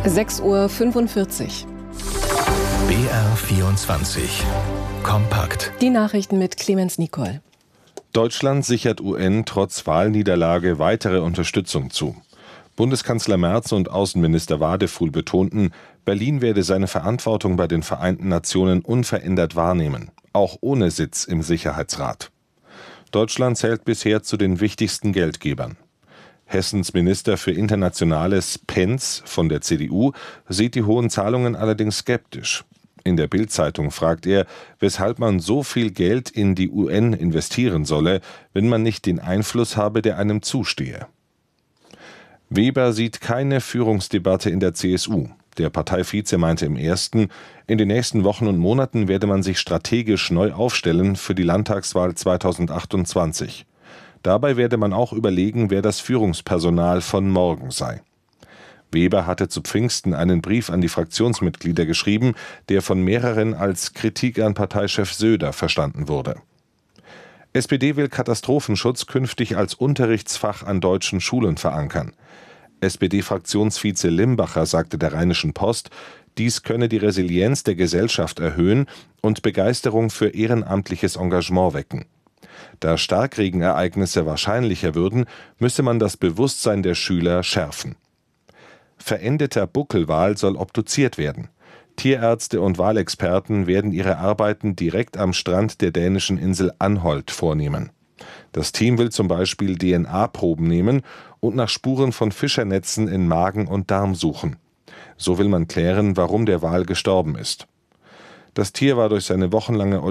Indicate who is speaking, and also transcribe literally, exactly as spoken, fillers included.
Speaker 1: sechs Uhr fünfundvierzig.
Speaker 2: B R vierundzwanzig. Kompakt.
Speaker 1: Die Nachrichten mit Clemens Nicol.
Speaker 3: Deutschland sichert U N trotz Wahlniederlage weitere Unterstützung zu. Bundeskanzler Merz und Außenminister Wadefuhl betonten, Berlin werde seine Verantwortung bei den Vereinten Nationen unverändert wahrnehmen, auch ohne Sitz im Sicherheitsrat. Deutschland zählt bisher zu den wichtigsten Geldgebern. Hessens Minister für Internationales Pentz von der C D U sieht die hohen Zahlungen allerdings skeptisch. In der Bild-Zeitung fragt er, weshalb man so viel Geld in die U N investieren solle, wenn man nicht den Einfluss habe, der einem zustehe. Weber sieht keine Führungsdebatte in der C S U. Der Parteivize meinte im Ersten, in den nächsten Wochen und Monaten werde man sich strategisch neu aufstellen für die Landtagswahl zweitausendachtundzwanzig. Dabei werde man auch überlegen, wer das Führungspersonal von morgen sei. Weber hatte zu Pfingsten einen Brief an die Fraktionsmitglieder geschrieben, der von mehreren als Kritik an Parteichef Söder verstanden wurde. S P D will Katastrophenschutz künftig als Unterrichtsfach an deutschen Schulen verankern. S P D-Fraktionsvize Limbacher sagte der Rheinischen Post, dies könne die Resilienz der Gesellschaft erhöhen und Begeisterung für ehrenamtliches Engagement wecken. Da Starkregenereignisse wahrscheinlicher würden, müsse man das Bewusstsein der Schüler schärfen. Verendeter Buckelwal soll obduziert werden. Tierärzte und Walexperten werden ihre Arbeiten direkt am Strand der dänischen Insel Anholt vornehmen. Das Team will zum Beispiel D N A-Proben nehmen und nach Spuren von Fischernetzen in Magen und Darm suchen. So will man klären, warum der Wal gestorben ist. Das Tier war durch seine wochenlange